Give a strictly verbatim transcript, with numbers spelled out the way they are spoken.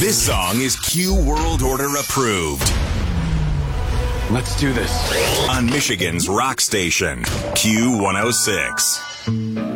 This song is Q World Order approved. Let's do this. On Michigan's rock station, Q one oh six.